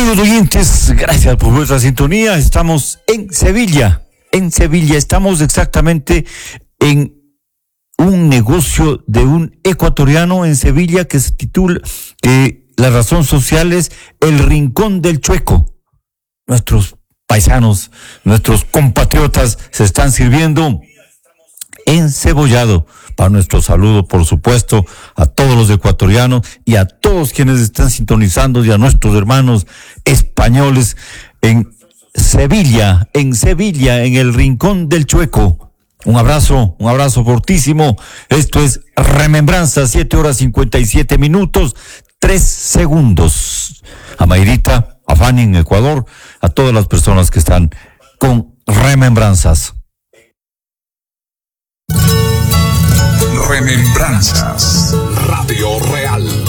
Amigos oyentes, gracias por vuestra sintonía. Estamos en Sevilla. En Sevilla estamos exactamente en un negocio de un ecuatoriano en Sevilla que se titula, la razón social es El Rincón del Chueco. Nuestros paisanos, nuestros compatriotas se están sirviendo encebollado. Para nuestro saludo, por supuesto, a todos los ecuatorianos y a todos quienes están sintonizando y a nuestros hermanos españoles en Sevilla, en el Rincón del Chueco. Un abrazo fortísimo. Esto es Remembranza, 7:57, 3 segundos. A Mayrita, a Fanny en Ecuador, a todas las personas que están con remembranzas. Remembranzas, Radio Real.